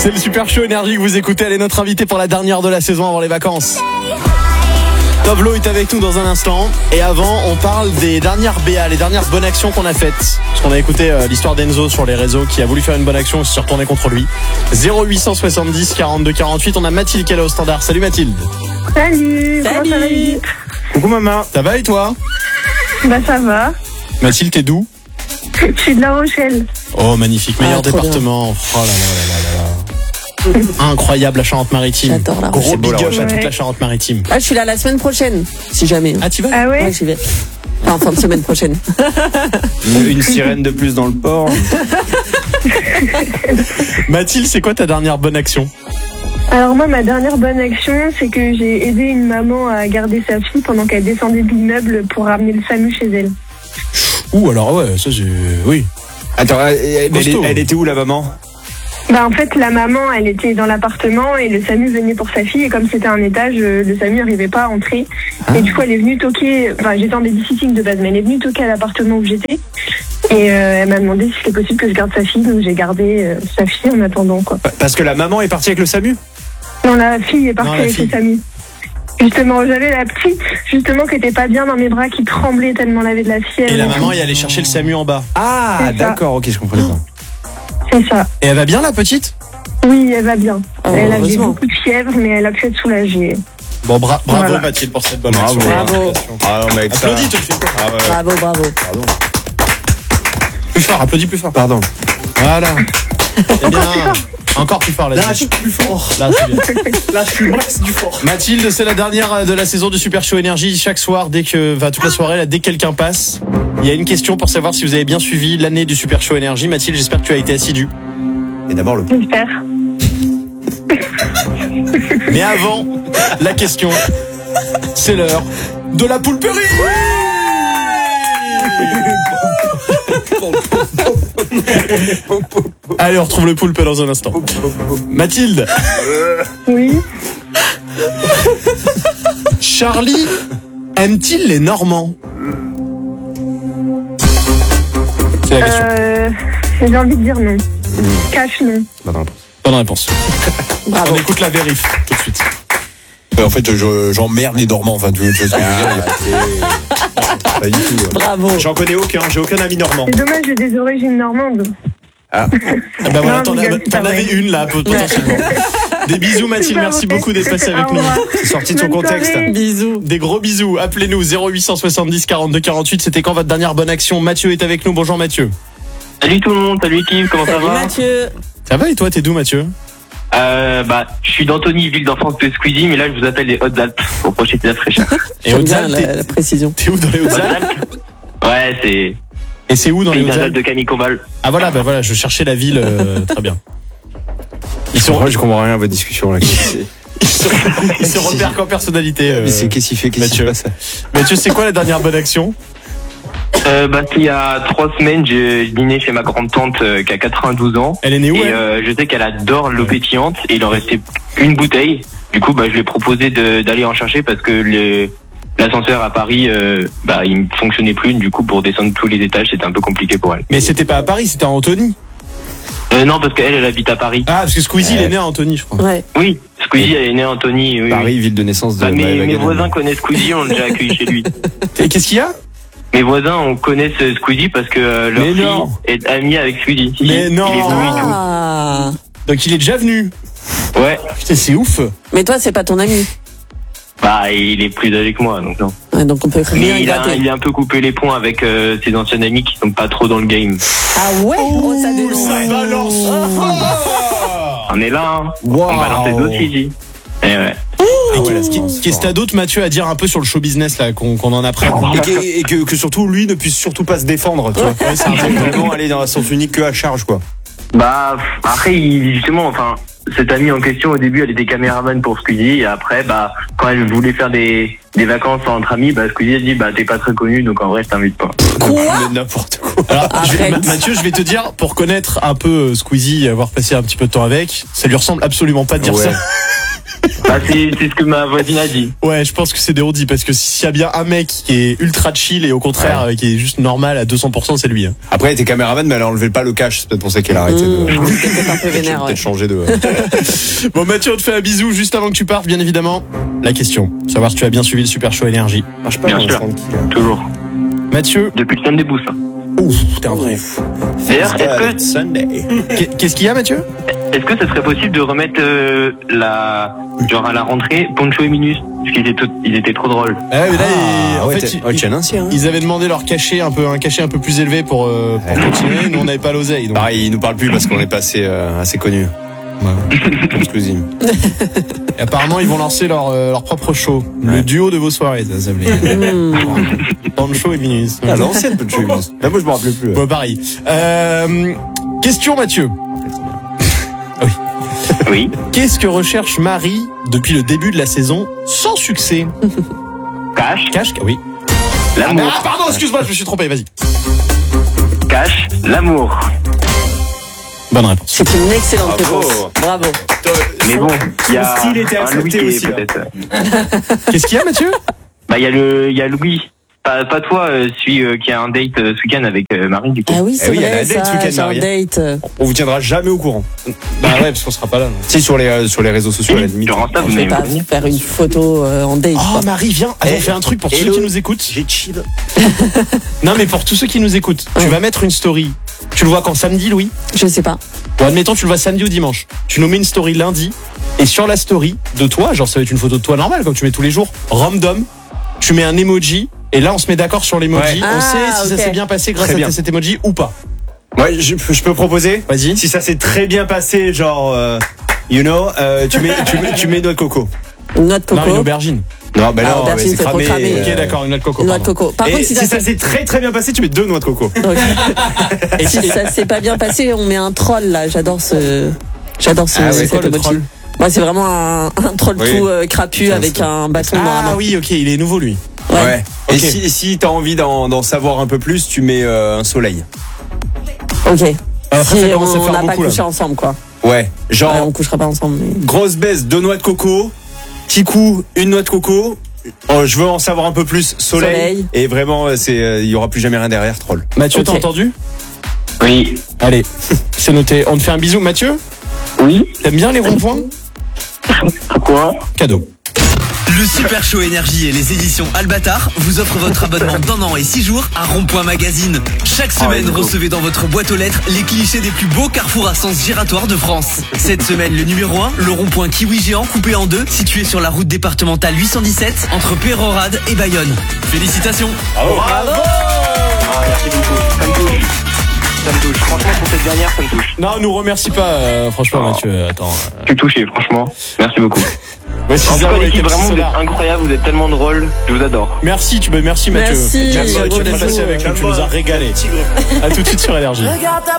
C'est le Super Show Énergie que vous écoutez. Elle est notre invitée pour la dernière de la saison avant les vacances. Tovlo est avec nous dans un instant. Et avant, on parle des dernières BA, les dernières bonnes actions qu'on a faites. Parce qu'on a écouté l'histoire d'Enzo sur les réseaux qui a voulu faire une bonne action et s'est retourné contre lui. 0870 42 48. On a Mathilde qui est là au standard. Salut Mathilde. Salut. Comment ça va, Edith ? Coucou maman. Ça va et toi ? Bah ça va. Mathilde, t'es d'où ? Je suis de La Rochelle. Oh magnifique, meilleur département. Oh là là là là là. Incroyable la Charente-Maritime. J'adore la Gros Rochelle. big up à toute Ouais. la Charente-Maritime. Ah, je suis là la semaine prochaine, si jamais. Ah tu vas ? Ah ouais, Ouais, j'y vais. Enfin, fin de semaine prochaine. Une sirène de plus dans le port. Mathilde, c'est quoi ta dernière bonne action ? Alors moi, ma dernière bonne action, c'est que j'ai aidé une maman à garder sa fille pendant qu'elle descendait de l'immeuble pour ramener le SAMU chez elle. Ouh alors ouais, ça j'ai... Oui. Attends, elle Costaud. était où la maman ? Bah en fait, la maman, elle était dans l'appartement et le SAMU venait pour sa fille. Et comme c'était un étage, le SAMU n'arrivait pas à entrer. Et du coup, elle est venue toquer. Enfin, j'étais en babysitting de base, mais elle est venue toquer à l'appartement où j'étais. Et elle m'a demandé si c'était possible que je garde sa fille. Donc j'ai gardé sa fille en attendant, quoi. Parce que la maman est partie avec le SAMU ? Non, la fille est partie Non, la avec fille. le SAMU. Justement, j'avais la petite, justement, qui était pas bien dans mes bras, qui tremblait tellement elle avait de la fièvre. Et la maman est allée chercher le SAMU en bas. Ah, C'est ça. d'accord, ok, je comprenais pas. C'est ça. Et elle va bien la petite ? Oui, elle va bien. Oh, Elle avait heureusement. beaucoup de fièvre, mais elle a pu être soulagée. Bon bravo Voilà. Mathilde pour cette bonne Bravo. action. Bravo. Ah non, mec, ça... Applaudis, tu le fais. Ah ouais, Bravo, bravo. pardon. Plus fort, applaudis plus fort. Pardon. Voilà. C'est bien. Encore plus fort là. Là, je suis plus fort. Là, c'est bien. Là, je suis max du fort. Mathilde, c'est la dernière de la saison du Super Show Énergie. Chaque soir, toute la soirée, là, dès que quelqu'un passe, il y a une question pour savoir si vous avez bien suivi l'année du Super Show Énergie. Mathilde, j'espère que tu as été assidue. Et d'abord le... J'espère. Mais avant, la question, c'est l'heure de la poulperie. Allez, on retrouve le poulpe dans un instant. Mathilde, Oui. Charlie aime-t-il les Normands ? C'est la question. J'ai envie de dire non. Cash, non. Bonne réponse. Bravo. On écoute la vérif tout de suite. En fait, j'emmerde les Normands, enfin, tu vois ce que je veux dire. Pas du tout. Bravo. J'en connais aucun, j'ai aucun ami normand. C'est dommage, j'ai des origines normandes. Ah bah voilà, Non, t'en je rigole, c'est avais pas vrai. une là, potentiellement. Des bisous Mathilde, Super, merci ok. beaucoup d'être passé avec Au nous. revoir. C'est sorti de son Bonne contexte. soirée. Bisous. Des gros bisous, appelez-nous 0870 42 48. C'était quand votre dernière bonne action ? Mathieu est avec nous, bonjour Mathieu. Salut tout le monde, salut équipe, comment ça Salut va? Mathieu. Ça va et toi, t'es d'où Mathieu ? Je suis d'Antony, ville d'enfance de Squeezie, mais là je vous appelle les Hautes-Alpes pour profiter de la fraîcheur. Et J'aime bien Hautes-Alpes, la précision. t'es où dans les Hautes-Alpes ? Hautes-Alpes? Ouais, c'est Et c'est où dans les pays Hautes-Alpes ? de Camille Combal. Ah voilà, bah voilà, je cherchais la ville, très bien. Ils sont, Je comprends rien à votre discussion là. ils se repèrent qu'en personnalité. Qu'est-ce qu'il fait? Qu'est-ce qui se Mathieu. passe? Mathieu, c'est quoi la dernière bonne action ? Il y a 3 semaines, je dînais chez ma grande-tante qui a 92 ans. Elle est née où Et elle je sais qu'elle adore l'eau pétillante et il en restait une bouteille. Du coup, je lui ai proposé d'aller en chercher parce que l'ascenseur à Paris, il ne fonctionnait plus. Du coup, pour descendre tous les étages, c'était un peu compliqué pour elle. Mais c'était pas à Paris, c'était à Antony. Non, parce qu'elle habite à Paris. Ah, parce que Squeezie, il est né à Antony, je crois. Ouais. Oui, Squeezie, elle est née à Antony. Oui, Paris, ville de naissance de mes Maëva Gaillard. voisins connaissent Squeezie, on l'a déjà accueilli chez lui. Et qu'est-ce qu'il y a ? Mes voisins, on connaît Squeezie parce que leur Mais fille non. est amie avec Squeezie. Mais non. Il est venu et tout. Ah. Donc il est déjà venu. Ouais, Putain, c'est ouf. Mais toi, c'est pas ton ami. il est plus âgé que moi, donc non. Ouais, donc on peut rien Mais il gratter. a un peu coupé les ponts avec ses anciens amis qui sont pas trop dans le game. Ah ouais. Oh, ça dénonce. Ça balance fort. On est là, hein. Wow. On balance les autres ici. Et ouais. Qu'est-ce que t'as d'autre, Mathieu, à dire un peu sur le show business là, qu'on en apprenne ? Et que surtout lui ne puisse surtout pas se défendre, tu vois. Ouais, c'est un peu Vraiment aller dans un sens unique que à charge, quoi. Après, justement, cette amie en question, au début, elle était caméraman pour Squeezie, et après, quand elle voulait faire des vacances entre amis, Squeezie a dit, t'es pas très connu, donc en vrai, je t'invite pas. Quoi? Mais n'importe quoi. Alors, Arrête. Mathieu, je vais te dire, pour connaître un peu Squeezie et avoir passé un petit peu de temps avec, ça lui ressemble absolument pas de dire Ouais. ça. Bah, c'est ce que ma voisine a dit. Ouais, je pense que c'est des Audi parce que s'il y a bien un mec qui est ultra chill et au contraire qui est juste normal à 200%, c'est lui. Hein. Après, elle était caméraman, mais elle a enlevé pas le cash. C'est peut-être pour ça qu'elle a arrêté Peut-être un peu vénère, ouais. peut-être changé de. Bon, Mathieu, on te fait un bisou juste avant que tu partes, bien évidemment. La question, savoir si tu as bien suivi le Super Show Énergie. Marche pas, Bien on est sûr. tranquille. Mathieu, Depuis le semaine des bousses. ouf, t'es un vrai fou. D'ailleurs, Sunday. Qu'est-ce qu'il y a, Mathieu? est-ce que ça serait possible de remettre genre à la rentrée, Poncho et Minus? Parce qu'ils étaient trop drôles. Ah ouais, mais là, en ouais, fait, tiens, ancien. ils avaient demandé leur cachet un peu plus élevé pour continuer. Nous, on n'avait pas l'oseille. Donc. Pareil, ils nous parlent plus parce qu'on est passé assez connus. Exclusive. Et apparemment, ils vont lancer leur propre show. Le duo de vos soirées, ça s'appelait. Pancho et Minus. Ah, l'ancienne peu de choses. Là, moi, je me rappelais plus. Bon, pareil. Question, Mathieu. Oui. Qu'est-ce que recherche Marie depuis le début de la saison sans succès? Cash, Oui. l'amour. Ah, pardon, excuse-moi, je me suis trompé, vas-y. Cash, l'amour. Bonne réponse. C'est une excellente Bravo. réponse. Bravo. Mais bon, il y a style était un accepté Louis qui est aussi, là. peut-être. Qu'est-ce qu'il y a, Mathieu? Bah, il y a Louis. Pas toi, celui qui a un date ce week-end avec Marie, du coup. Ah oui, c'est Eh oui, elle a vrai, un date ce ça, week-end, j'ai un Marie. date. On vous tiendra jamais au courant. Bah ouais, parce qu'on sera pas là. non. Si, sur les réseaux sociaux, à la limite. Sur Insta, vous Je vais m'avez pas prévenu. faire une photo en date. Oh, quoi. Marie, viens. Attends, on fait un truc pour tous ceux Hello. qui nous écoutent. J'ai chill. Non, mais pour tous ceux qui nous écoutent, tu vas mettre une story. Tu le vois quand samedi, Louis? Je sais pas. Bon, admettons, tu le vois samedi ou dimanche. Tu nous mets une story lundi. Et sur la story de toi, genre ça va être une photo de toi normale, comme tu mets tous les jours, random, tu mets un emoji. Et là, on se met d'accord sur l'emoji. Ouais. On Ah, sait si ça ok. s'est bien passé grâce Très bien. à cet emoji ou pas. Ouais, je peux proposer. Vas-y. Si ça s'est très bien passé, genre, tu mets noix de coco. Une noix de Non, une coco. aubergine. Non, ben Ah, non, aubergine, mais c'est trop cramé. Ok, d'accord, une noix de coco. Une noix de pardon. coco. Par Et contre, si ça s'est très très bien passé, tu mets 2 noix de coco. Ok. Et Si ça s'est pas bien passé, on met un troll là. J'adore ce Ah ouais, cet quoi, le emoji. troll Moi, c'est vraiment un troll Oui. tout crapu C'est avec un bâton dans la Ah main. oui, ok, il est nouveau lui. Ouais. Ok. Et si t'as envie d'en savoir un peu plus, tu mets un soleil. Ok. Après, ça Si commence à on faire n'a pas beaucoup, là. couché ensemble, quoi. Ouais. Genre, Ouais, on couchera pas ensemble. Mais... grosse baisse, 2 noix de coco. Petit coup, une noix de coco. Oh, je veux en savoir un peu plus. Soleil. Et vraiment, il y aura plus jamais rien derrière, troll. Mathieu, Ok. t'as entendu? Oui. Allez, c'est noté. On te fait un bisou, Mathieu. Oui. T'aimes bien les ronds-points? Pourquoi? Cadeau. Le Super Show Énergie et les éditions Albatar vous offrent votre abonnement d'1 an et 6 jours à Rond-Point Magazine. Chaque semaine, let's go. recevez dans votre boîte aux lettres les clichés des plus beaux carrefours à sens giratoire de France. Cette semaine, le numéro 1, le rond-point Kiwi géant coupé en deux, situé sur la route départementale 817 entre Pérorade et Bayonne. Félicitations. Ah, merci beaucoup. Ça me touche. Franchement, pour cette dernière, ça me touche. Non, nous remercie pas, franchement, Mathieu. Attends. Je suis touché, franchement. Merci beaucoup. Ouais, En tout César, cas, avec l'équipe, le petit vraiment, vous êtes solar. incroyable, vous êtes tellement drôles. Je vous adore. Merci, merci Mathieu. Merci, Merci gros d'être bisous. passé avec nous, tu nous as régalé. À tout de suite sur Énergie. Regarde ta